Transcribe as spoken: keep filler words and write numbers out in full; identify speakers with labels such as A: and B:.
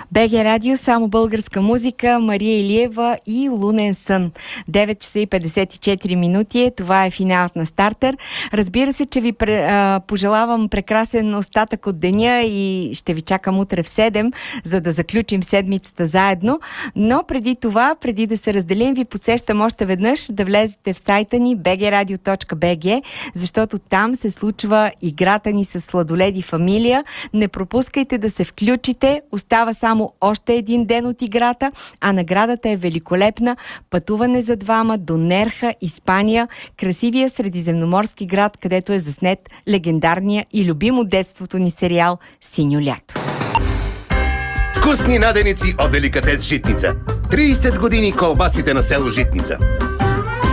A: БГ Радио, само българска музика, Мария Илиева и Лунен сън. девет часа и петдесет и четири минути. Това е финалът на Стартер. Разбира се, че ви а, пожелавам прекрасен остатък от деня и ще ви чакам утре в седем, за да заключим седмицата заедно. Но преди това, преди да се разделим, ви подсещам още веднъж да влезете в сайта ни би джи радио точка би джи, защото там се случва играта ни с Сладоледи фамилия. Не пропускайте да се включите. Остава само още един ден от играта, а наградата е великолепна. Пътуване за двама до Нерха, Испания, красивия средиземноморски град, където е заснет легендарния и любим от детството ни сериал «Синьо лято».
B: Вкусни наденици от деликатес Житница. трийсет години колбасите на село Житница.